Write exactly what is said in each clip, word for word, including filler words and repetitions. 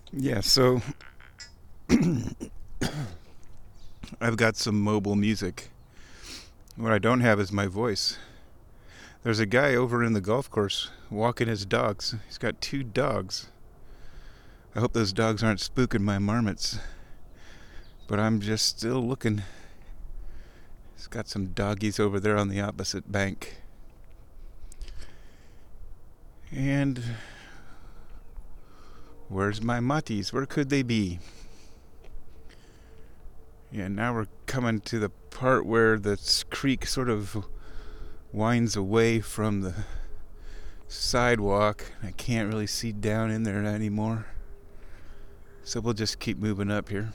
Yeah, so I've got some mobile music. What I don't have is my voice. There's a guy over in the golf course walking his dogs. He's got two dogs. I hope those dogs aren't spooking my marmots. But I'm just still looking. He's got some doggies over there on the opposite bank. And where's my mutties? Where could they be? Yeah, now we're coming to the part where the creek sort of winds away from the sidewalk. I can't really see down in there anymore. So we'll just keep moving up here.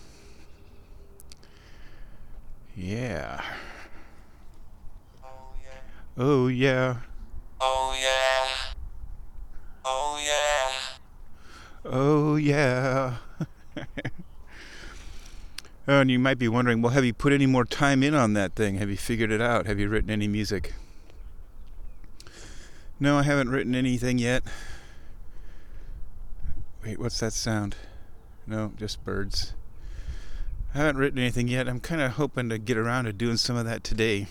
Yeah. Oh yeah. Oh yeah. Oh yeah. Oh yeah. Oh, and you might be wondering, well, have you put any more time in on that thing? Have you figured it out? Have you written any music? No, I haven't written anything yet. Wait, what's that sound? No, just birds. I haven't written anything yet. I'm kind of hoping to get around to doing some of that today.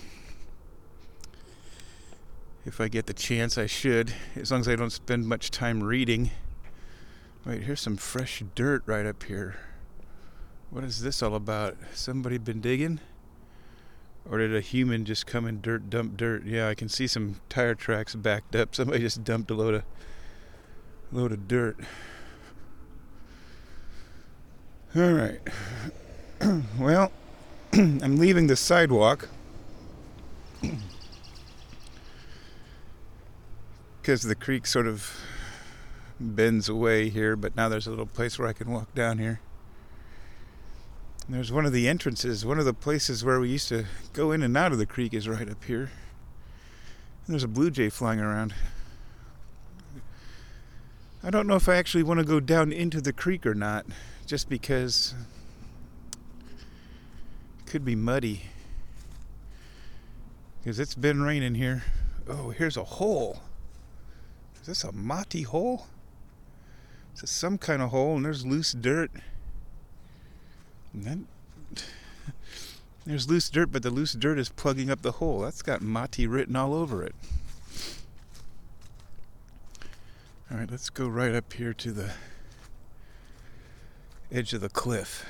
If I get the chance, I should, as long as I don't spend much time reading. Wait, here's some fresh dirt right up here. What is this all about? Somebody been digging? Or did a human just come and dirt dump dirt? Yeah, I can see some tire tracks backed up. Somebody just dumped a load of load of dirt. All right. Well, I'm leaving the sidewalk because the creek sort of bends away here, but now there's a little place where I can walk down here. There's one of the entrances, one of the places where we used to go in and out of the creek is right up here. And there's a blue jay flying around. I don't know if I actually want to go down into the creek or not, just because it could be muddy. Because it's been raining here. Oh, here's a hole. Is this a mati hole? Is this some kind of hole? And there's loose dirt. And then there's loose dirt, but the loose dirt is plugging up the hole. That's got mati written all over it. All right, let's go right up here to the edge of the cliff.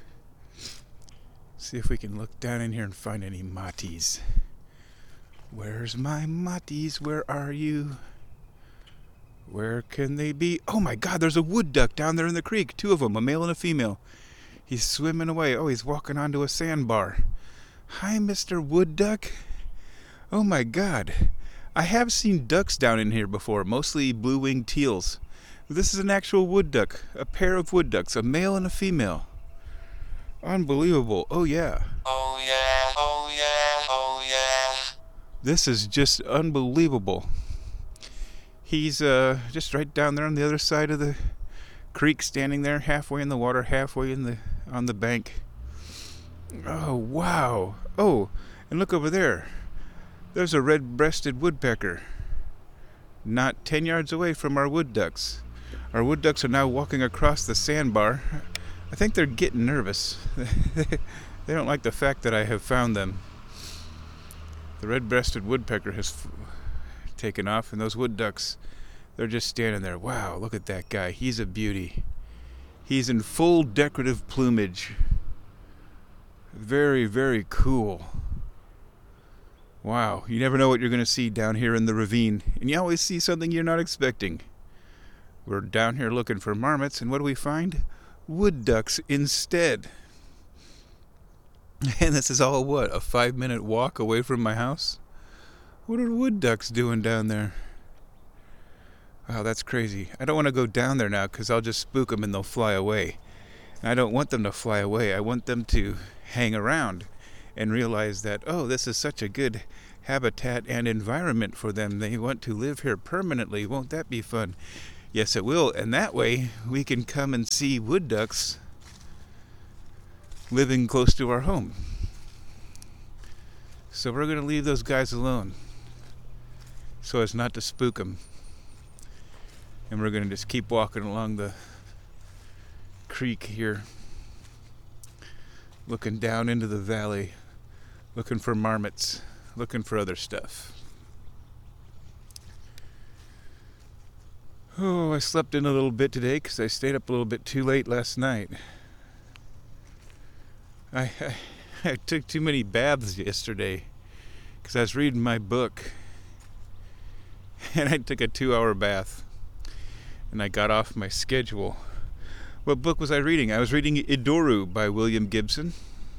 See if we can look down in here and find any matis. Where's my matis? Where are you? Where can they be? Oh my God, there's a wood duck down there in the creek. Two of them, a male and a female. He's swimming away. Oh, he's walking onto a sandbar. Hi, Mister Wood Duck. Oh my God. I have seen ducks down in here before, mostly blue-winged teals. This is an actual wood duck. A pair of wood ducks, a male and a female. Unbelievable. Oh yeah. Oh yeah. Oh yeah. Oh yeah. This is just unbelievable. He's uh, just right down there on the other side of the creek, standing there halfway in the water, halfway in the on the bank. Oh wow. Oh, and look over there. There's a red-breasted woodpecker. Not ten yards away from our wood ducks. Our wood ducks are now walking across the sandbar. I think they're getting nervous. They don't like the fact that I have found them. The red-breasted woodpecker has f- taken off, and those wood ducks, they're just standing there. Wow, look at that guy. He's a beauty. He's in full decorative plumage. Very, very cool. Wow, you never know what you're going to see down here in the ravine, and you always see something you're not expecting. We're down here looking for marmots, and what do we find? Wood ducks instead. And this is all what, a five minute walk away from my house? What are wood ducks doing down there? Wow, that's crazy. I don't want to go down there now because I'll just spook them and they'll fly away. And I don't want them to fly away. I want them to hang around and realize that, oh, this is such a good habitat and environment for them. They want to live here permanently. Won't that be fun? Yes, it will. And that way we can come and see wood ducks living close to our home. So we're going to leave those guys alone so as not to spook them. And we're going to just keep walking along the creek here, looking down into the valley, looking for marmots, looking for other stuff. Oh, I slept in a little bit today because I stayed up a little bit too late last night. I, I, I took too many baths yesterday because I was reading my book, and I took a two-hour bath, and I got off my schedule. What book was I reading? I was reading Idoru by William Gibson,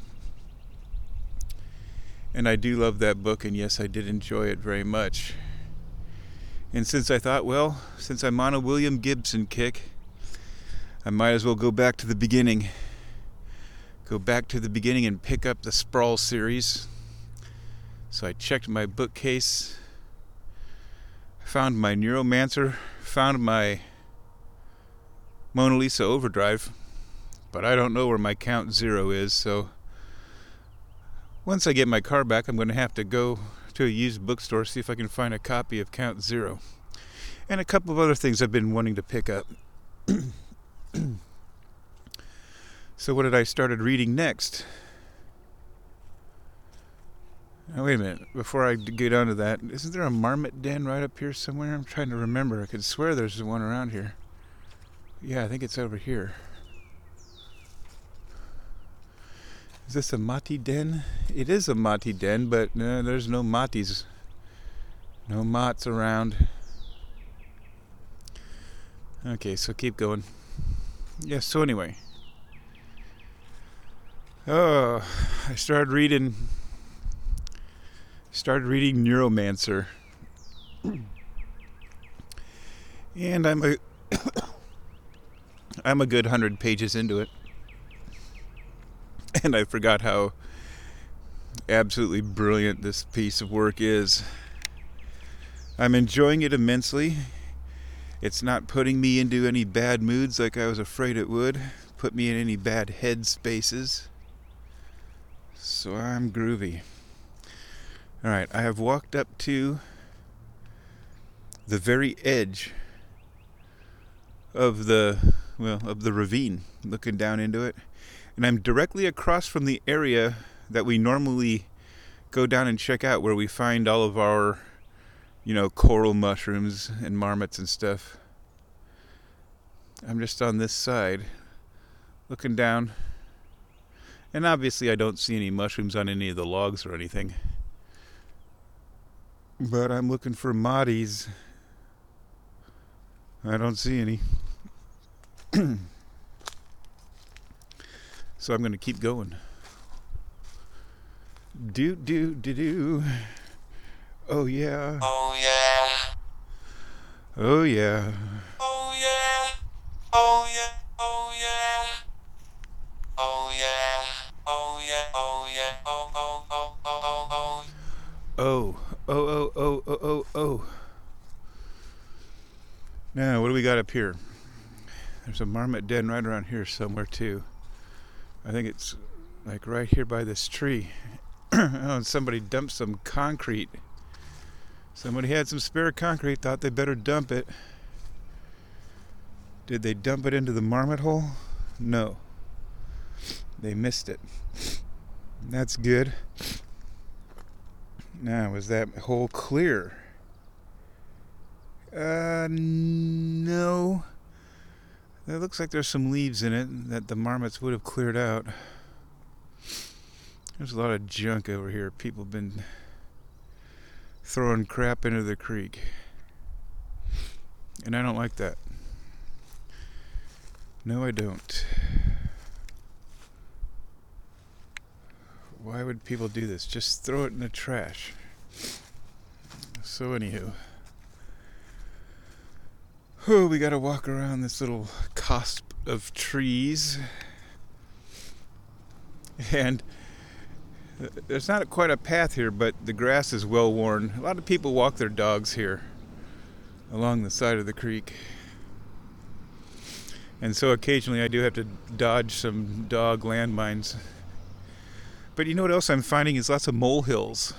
and I do love that book, and yes, I did enjoy it very much. And since I thought, well, since I'm on a William Gibson kick, I might as well go back to the beginning. Go back to the beginning and pick up the Sprawl series. So I checked my bookcase, found my Neuromancer, found my Mona Lisa Overdrive, but I don't know where my Count Zero is, so once I get my car back, I'm going to have to go to a used bookstore, see if I can find a copy of Count Zero. And a couple of other things I've been wanting to pick up. So what did I started reading next? Now, wait a minute. Before I get onto that, isn't there a marmot den right up here somewhere? I'm trying to remember. I could swear there's one around here. Yeah, I think it's over here. Is this a mati den? It is a mati den, but no, there's no matis. No mots around. Okay, so keep going. Yeah, so anyway. Oh, I started reading started reading Neuromancer. And I'm a I'm a good hundred pages into it. And I forgot how absolutely brilliant this piece of work is. I'm enjoying it immensely. It's not putting me into any bad moods like I was afraid it would. Put me in any bad head spaces. So I'm groovy. Alright, I have walked up to the very edge of the, well, of the ravine, looking down into it. And I'm directly across from the area that we normally go down and check out, where we find all of our, you know, coral mushrooms and marmots and stuff. I'm just on this side, looking down. And obviously I don't see any mushrooms on any of the logs or anything. But I'm looking for matis. I don't see any. So I'm going to keep going. Do, do, do, do. Oh, yeah. Oh yeah. Oh, yeah. Oh yeah. Oh yeah. Oh yeah. Oh yeah. Oh yeah. Oh yeah. Oh oh oh oh oh oh. Oh, oh, oh, oh, oh, oh, oh. Now, what do we got up here? There's a marmot den right around here somewhere, too. I think it's like right here by this tree. Oh, and somebody dumped some concrete. Somebody had some spare concrete, thought they better dump it. Did they dump it into the marmot hole? No. They missed it. That's good. Now, is that hole clear? Uh, no. It looks like there's some leaves in it that the marmots would have cleared out. There's a lot of junk over here. People have been throwing crap into the creek. And I don't like that. No, I don't. Why would people do this? Just throw it in the trash. So anywho. Oh, we gotta walk around this little cusp of trees. And there's not quite a path here, but the grass is well worn. A lot of people walk their dogs here along the side of the creek. And so occasionally I do have to dodge some dog landmines. But you know what else I'm finding is lots of molehills.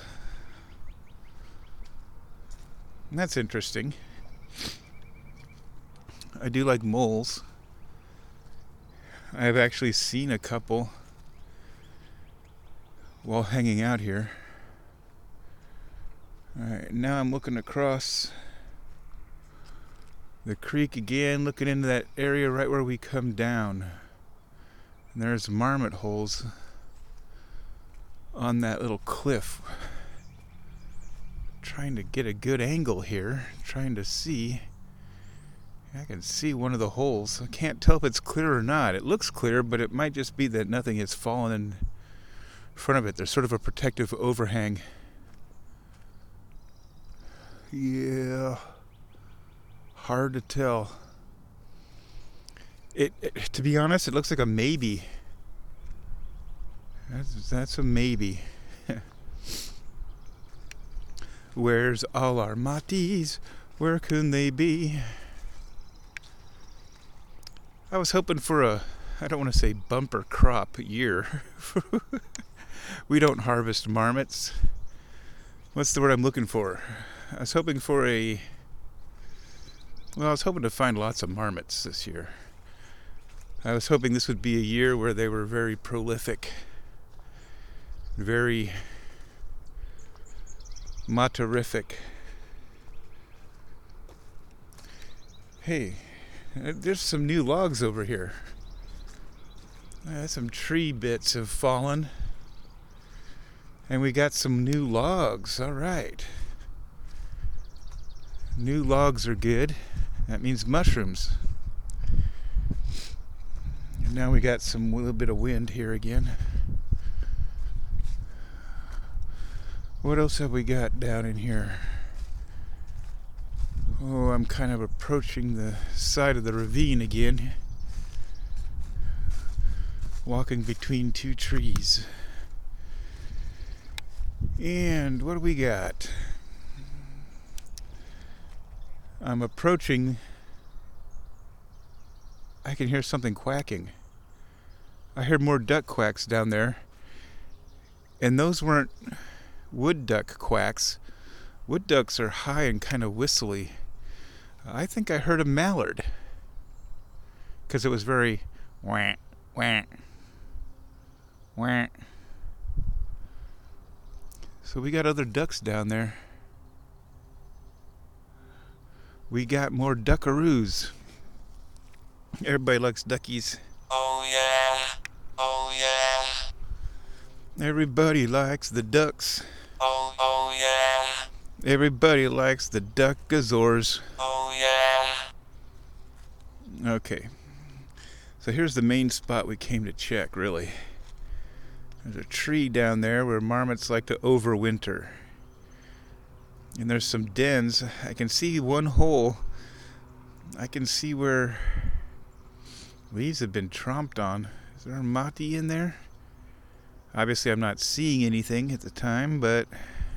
And that's interesting. I do like moles. I've actually seen a couple while hanging out here. Alright, now I'm looking across the creek again, looking into that area right where we come down. And there's marmot holes on that little cliff. Trying to get a good angle here, trying to see. I can see one of the holes. I can't tell if it's clear or not. It looks clear, but it might just be that nothing has fallen in front of it. There's sort of a protective overhang. Yeah, hard to tell. It, it to be honest, it looks like a maybe. That's, that's a maybe. Where's all our matis? Where can they be? I was hoping for a, I don't want to say bumper crop year. We don't harvest marmots. What's the word I'm looking for? I was hoping for a, well, I was hoping to find lots of marmots this year. I was hoping this would be a year where they were very prolific, very motorific. Hey, there's some new logs over here. Uh, some tree bits have fallen. And we got some new logs. All right. New logs are good. That means mushrooms. And now we got some little bit of wind here again. What else have we got down in here? Oh, I'm kind of approaching the side of the ravine again. Walking between two trees. And what do we got? I'm approaching. I can hear something quacking. I heard more duck quacks down there. And those weren't wood duck quacks. Wood ducks are high and kind of whistly. I think I heard a mallard. Because it was very wah, wah, wah. So we got other ducks down there. We got more duckaroos. Everybody likes duckies. Oh yeah, oh yeah, Everybody likes the ducks. oh oh yeah, Everybody likes the duck-azores. oh yeah. Okay. So here's the main spot we came to check, really. There's a tree down there where marmots like to overwinter. And there's some dens. I can see one hole. I can see where leaves have been tromped on. Is there a mati in there? Obviously I'm not seeing anything at the time, but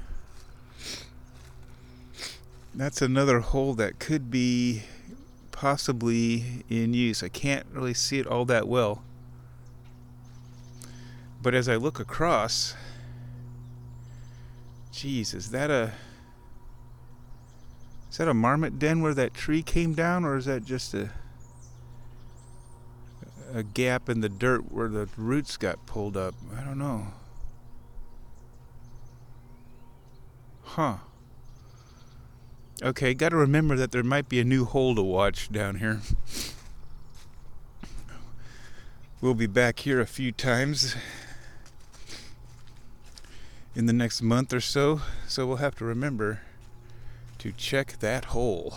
that's another hole that could be possibly in use. I can't really see it all that well. But as I look across, geez, is that a is that a marmot den where that tree came down, or is that just a a gap in the dirt where the roots got pulled up? I don't know. Huh. Okay, got to remember that there might be a new hole to watch down here. We'll be back here a few times in the next month or so, so we'll have to remember to check that hole,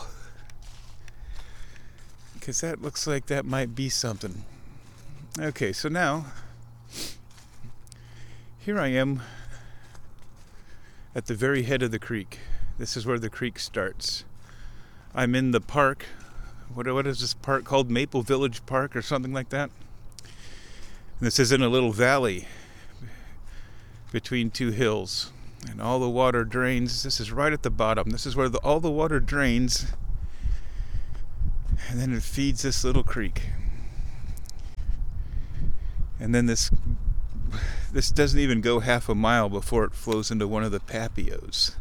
because that looks like that might be something. Okay, so now here I am at the very head of the creek. This is where the creek starts. I'm in the park. What, what is this park called? Maple Village Park or something like that? And this is in a little valley between two hills. And all the water drains. This is right at the bottom. This is where the, all the water drains. And then it feeds this little creek. And then this this doesn't even go half a mile before it flows into one of the papios.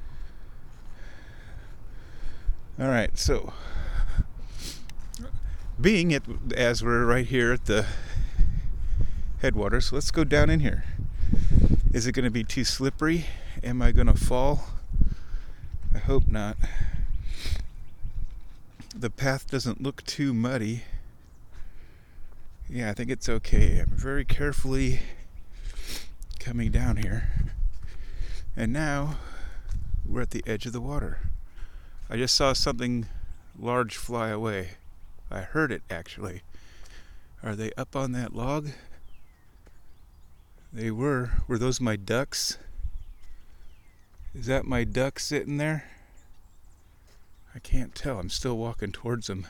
Alright, so being it as we're right here at the headwaters, let's go down in here. Is it going to be too slippery? Am I going to fall? I hope not. The path doesn't look too muddy. Yeah, I think it's okay. I'm very carefully coming down here. And now we're at the edge of the water. I just saw something large fly away. I heard it actually. Are they up on that log? They were. Were those my ducks? Is that my duck sitting there? I can't tell. I'm still walking towards them.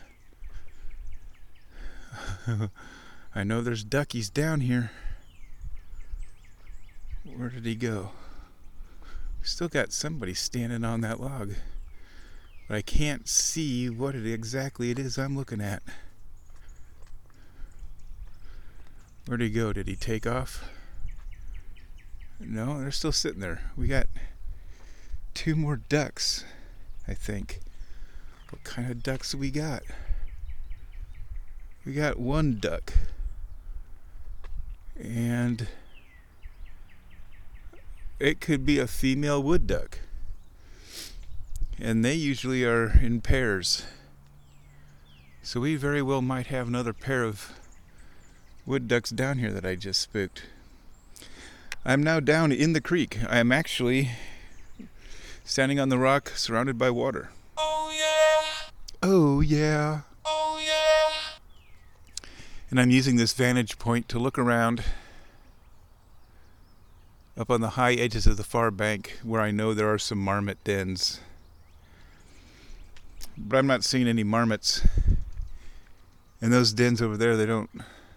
I know there's duckies down here. Where did he go? We still got somebody standing on that log. But I can't see what it exactly it is I'm looking at. Where'd he go? Did he take off? No, they're still sitting there. We got two more ducks, I think. What kind of ducks we got? We got one duck. And it could be a female wood duck. And they usually are in pairs. So we very well might have another pair of wood ducks down here that I just spooked. I'm now down in the creek. I am actually standing on the rock surrounded by water. Oh yeah, Oh yeah. oh yeah. And I'm using this vantage point to look around up on the high edges of the far bank where I know there are some marmot dens. But I'm not seeing any marmots. And those dens over there, they don't...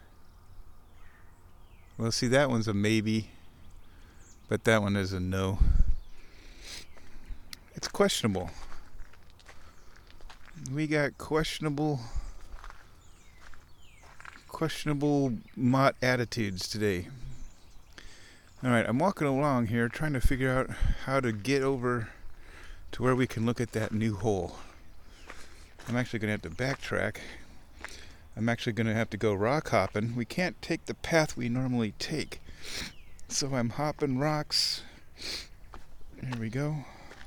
Well, see, that one's a maybe. But that one is a no. It's questionable. We got questionable... questionable mott attitudes today. Alright, I'm walking along here trying to figure out how to get over to where we can look at that new hole. I'm actually going to have to backtrack. I'm actually going to have to go rock hopping. We can't take the path we normally take. So I'm hopping rocks. Here we go.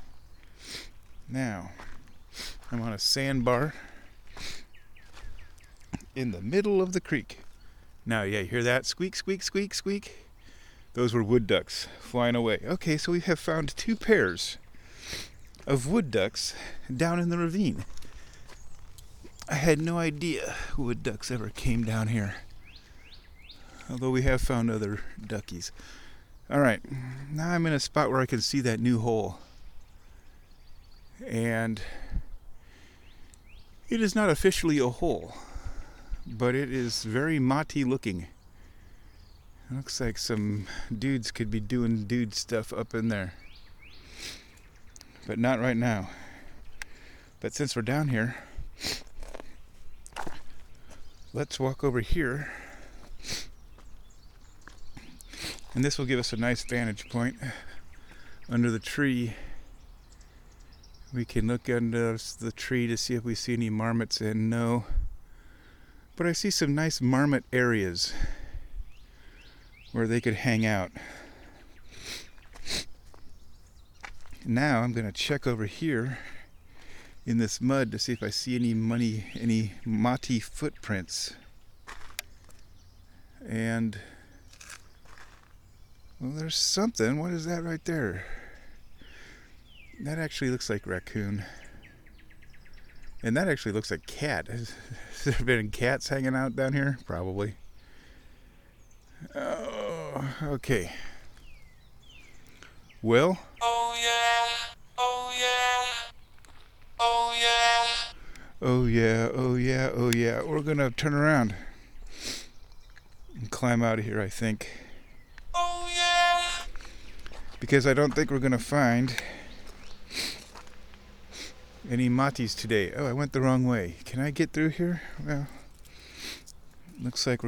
Now, I'm on a sandbar in the middle of the creek. Now, yeah, you hear that? Squeak, squeak, squeak, squeak. Those were wood ducks flying away. Okay, so we have found two pairs of wood ducks down in the ravine. I had no idea wood ducks ever came down here. Although we have found other duckies. Alright, now I'm in a spot where I can see that new hole. And it is not officially a hole, but it is very motty looking. It looks like some dudes could be doing dude stuff up in there. But not right now. But since we're down here, let's walk over here. And this will give us a nice vantage point under the tree. We can look under the tree to see if we see any marmots, and no. But I see some nice marmot areas where they could hang out. Now I'm going to check over here in this mud to see if I see any money, any motty footprints. And well, there's something. What is that right there? That actually looks like raccoon. And that actually looks like cat. Has there been cats hanging out down here? Probably. Oh, okay. Well. Oh yeah, oh yeah, oh yeah. Oh yeah, oh yeah, oh yeah. We're gonna turn around and climb out of here, I think. Oh yeah. Because I don't think we're gonna find any motties today. Oh, I went the wrong way. Can I get through here? Well, looks like we're